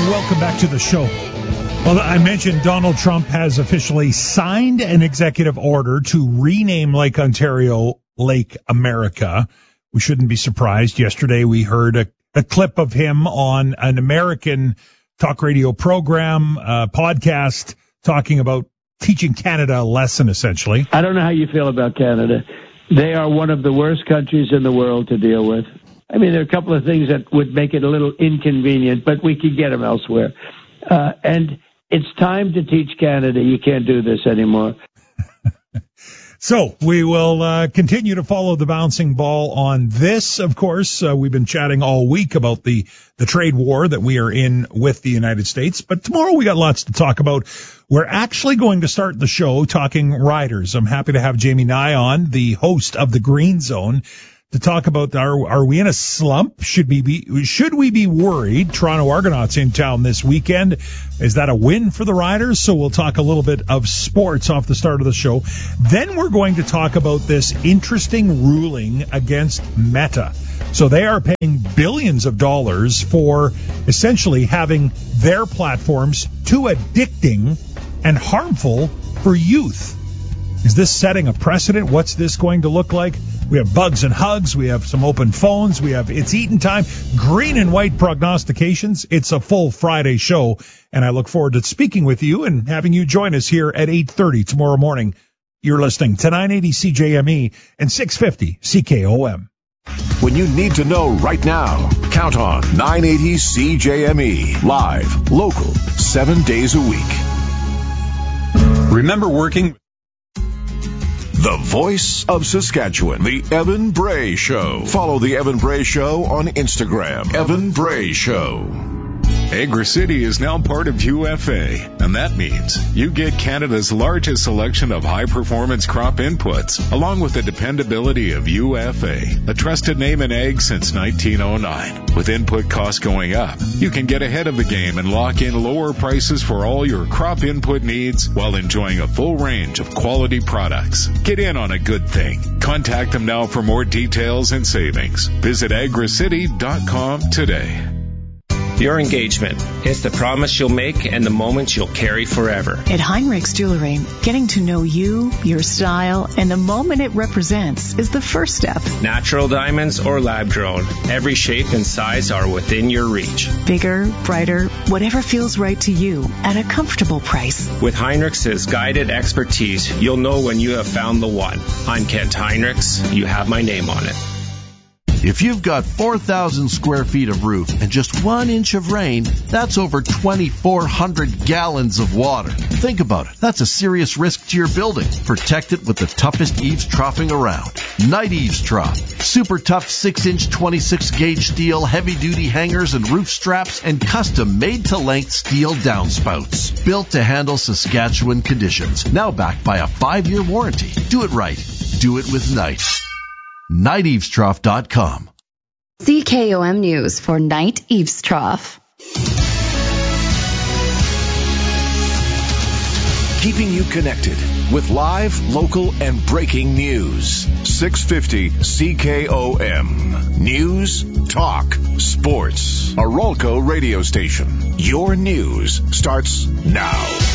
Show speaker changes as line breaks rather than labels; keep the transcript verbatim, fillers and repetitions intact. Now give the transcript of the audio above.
Welcome back to the show. Well, I mentioned Donald Trump has officially signed an executive order to rename Lake Ontario Lake America. We shouldn't be surprised. Yesterday we heard a, a clip of him on an American talk radio program, uh, podcast, talking about teaching Canada a lesson, essentially.
I don't know how you feel about Canada. They are one of the worst countries in the world to deal with. I mean, there are a couple of things that would make it a little inconvenient, but we could get them elsewhere. Uh, and it's time to teach Canada you can't do this anymore.
So we will uh, continue to follow the bouncing ball on this, of course. Uh, we've been chatting all week about the, the trade war that we are in with the United States. But tomorrow we got lots to talk about. We're actually going to start the show talking Riders. I'm happy to have Jamie Nye on, the host of the Green Zone, to talk about are are we in a slump? Should we be should we be worried? Toronto Argonauts in town this weekend. Is that a win for the Riders? So we'll talk a little bit of sports off the start of the show. Then we're going to talk about this interesting ruling against Meta. So they are paying billions of dollars for essentially having their platforms too addicting and harmful for youth. Is this setting a precedent? What's this going to look like? We have bugs and hugs. We have some open phones. We have It's Eating Time, green and white prognostications. It's a full Friday show, and I look forward to speaking with you and having you join us here at eight thirty tomorrow morning. You're listening to nine eighty C J M E and six fifty C K O M.
When you need to know right now, count on nine eighty C J M E. Live, local, seven days a week.
Remember working...
The voice of Saskatchewan, the Evan Bray Show. Follow the Evan Bray Show on Instagram. Evan Bray Show.
AgriCity is now part of U F A, and that means you get Canada's largest selection of high-performance crop inputs, along with the dependability of U F A, a trusted name in ag since nineteen oh nine. With input costs going up, you can get ahead of the game and lock in lower prices for all your crop input needs while enjoying a full range of quality products. Get in on a good thing. Contact them now for more details and savings. Visit agri city dot com today.
Your engagement is the promise you'll make and the moment you'll carry forever.
At Heinrichs Jewelry, getting to know you, your style, and the moment it represents is the first step.
Natural diamonds or lab-grown, every shape and size are within your reach.
Bigger, brighter, whatever feels right to you at a comfortable price.
With Heinrichs' guided expertise, you'll know when you have found the one. I'm Kent Heinrichs. You have my name on it.
If you've got four thousand square feet of roof and just one inch of rain, that's over twenty-four hundred gallons of water. Think about it. That's a serious risk to your building. Protect it with the toughest eaves troughing around. Night Eaves Trough. Super tough six inch twenty-six gauge steel, heavy-duty hangers and roof straps, and custom made-to-length steel downspouts. Built to handle Saskatchewan conditions. Now backed by a five-year warranty. Do it right. Do it with Night. night eaves trough dot com.
C K O M News for Night Eaves Trough.
Keeping you connected with live, local, and breaking news. six fifty C K O M. News, talk, sports. A Rolco radio station. Your news starts now.